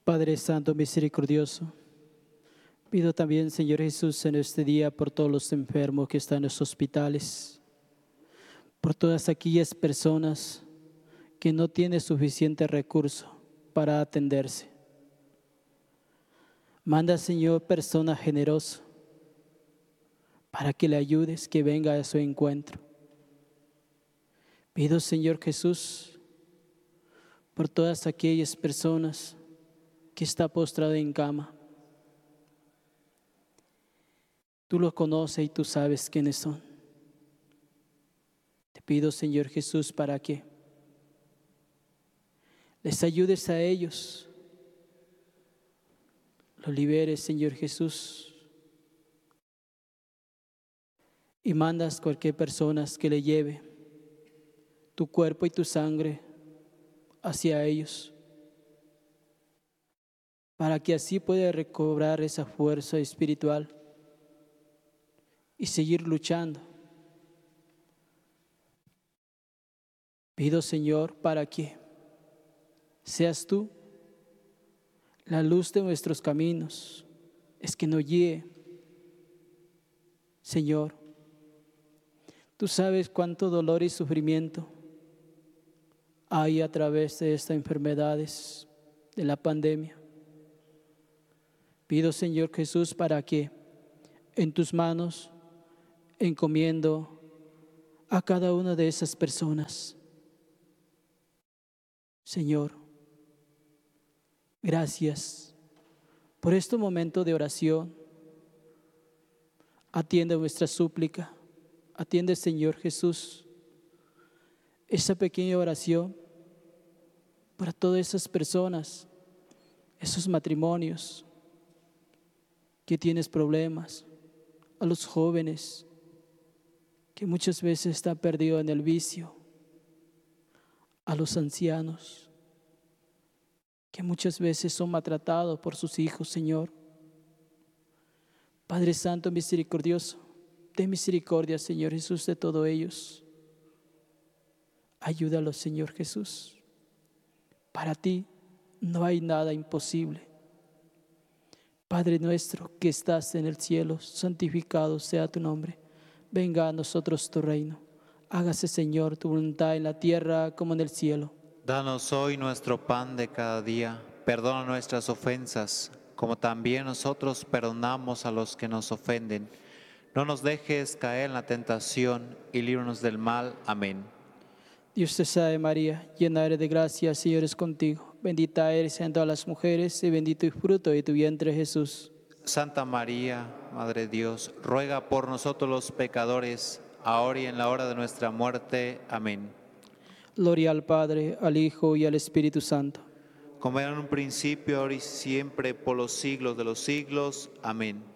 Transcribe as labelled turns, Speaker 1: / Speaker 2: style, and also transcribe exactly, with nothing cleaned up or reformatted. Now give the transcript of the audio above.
Speaker 1: Padre Santo Misericordioso, pido también, Señor Jesús, en este día por todos los enfermos que están en los hospitales, por todas aquellas personas que no tienen suficiente recurso para atenderse. Manda, Señor, persona generosa para que le ayudes, que venga a su encuentro. Pido, Señor Jesús, por todas aquellas personas que están postradas en cama. Tú los conoces y tú sabes quiénes son. Te pido, Señor Jesús, para que les ayudes a ellos, los liberes, Señor Jesús, y mandas cualquier persona que le lleve tu cuerpo y tu sangre hacia ellos, para que así pueda recobrar esa fuerza espiritual y seguir luchando. Pido, Señor, para que seas tú la luz de nuestros caminos, es que nos guíe. Señor, tú sabes cuánto dolor y sufrimiento hay a través de estas enfermedades, de la pandemia. Pido, Señor Jesús, para que en tus manos encomiendo a cada una de esas personas. Señor, gracias por este momento de oración. Atiende nuestra súplica. Atiende, Señor Jesús, esa pequeña oración para todas esas personas, esos matrimonios que tienes problemas, a los jóvenes que muchas veces están perdidos en el vicio, a los ancianos que muchas veces son maltratados por sus hijos, Señor. Padre Santo misericordioso, ten misericordia, Señor Jesús, de todos ellos. Ayúdalos, Señor Jesús. Para ti no hay nada imposible. Padre nuestro que estás en el cielo, santificado sea tu nombre. Venga a nosotros tu reino. Hágase, Señor, tu voluntad en la tierra como en el cielo.
Speaker 2: Danos hoy nuestro pan de cada día. Perdona nuestras ofensas, como también nosotros perdonamos a los que nos ofenden. No nos dejes caer en la tentación y líbranos del mal. Amén.
Speaker 1: Dios te salve María, llena eres de gracia, el Señor es contigo. Bendita eres entre todas las mujeres y bendito el fruto de tu vientre, Jesús.
Speaker 2: Santa María, Madre de Dios, ruega por nosotros los pecadores, ahora y en la hora de nuestra muerte. Amén.
Speaker 1: Gloria al Padre, al Hijo y al Espíritu Santo.
Speaker 2: Como era en un principio, ahora y siempre, por los siglos de los siglos. Amén.